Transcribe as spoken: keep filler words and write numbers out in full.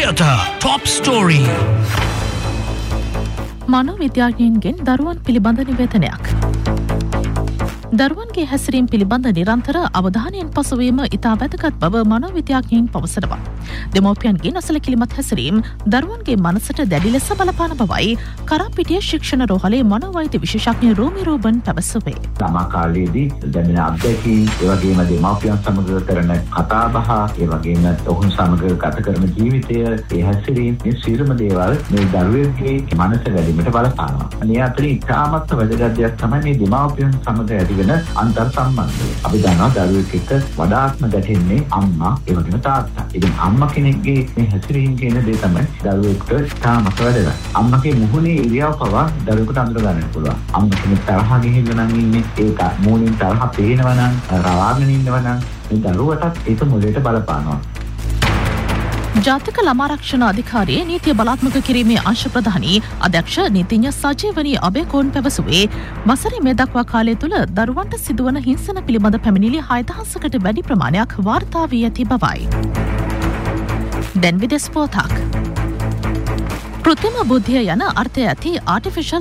Theatre Top Story. මනෝවිද්‍යාඥයින්ගෙන් දරුවන් පිළිබඳ නිවේදනයක්. දරුවන්ගේ හැසිරීම පිළිබඳ නිරන්තර අවධානයෙන් පසුවීම ඉතා වැදගත් බව මනෝවිද්‍යාඥයින් පවසනවා. දෙමව්පියන්ගේ නොසැලකිලිමත් හැසිරීම දරුවන්ගේ මනසට දැඩි ලෙස බලපාන බවයි කරාපිටිය ශික්ෂණ රෝහලේ මනෝවෛද්‍ය විශේෂඥ රෝමි රෝබන් පැවසුවේ. ළමා කාලයේදී දැනෙන අත්දැකීම්, ඒ වගේම දෙමව්පියන් සමග කරන කතාබහ, ඒ වගේම ඔවුන් සමග ගත කරන ජීවිතය, ඒ හැසිරීම, මේ සියලුම දේවල් මේ දරුවෙකුගේ මනස වැඩිමිට බලපානවා. මේ අතරින් ඉතාමත් වැදගත් දෙයක් තමයි මේ දෙමව්පියන් සමග ඇති වෙන අන්තර් සම්බන්ධය. අපි දන්නවා දරුවෙක් එක්ක වඩාත්ම ගැටෙන්නේ අම්මා, ඒ වගේම තාත්තා. ඉතින් අම්මා කෙනෙක්ගේ මේ හැසිරීම කියන දේ තමයි දරුවෙකුට ඉතාමත් වැදගත්. අම්මගේ මුහුණේ ඉරියව් පවා දරුවෙකුට අඳුර ගන්න පුළුවන්. අම්මා කෙනෙක් තරහ ගිහිල්ලා නම් ඉන්නේ, ඒක මූණින් තරහ පේනවා නම්, රවාගෙන ඉන්නවා නම් මේ දරුවටත් ඒක මුලට බලපානවා. ජාතික ළමාරක්ෂණ අධිකාරියේ නීතිය බලාත්මක කිරීමේ අංශ ප්‍රධානී අධ්‍යක්ෂ නීතිඥ සජීවනී අබේකෝන් පැවසුවේ වසරේ මේ දක්වා කාලය තුළ දරුවන්ට සිදුවන හිංසන පිළිබඳ පැමිණිලි හයදහසකට වැඩි ප්‍රමාණයක් වාර්තා වී ඇති බවයි. දැන් විදෙස් පුවතක්. කෘත්‍රිම බුද්ධිය යන අර්ථය ඇති ආටිෆිෂල්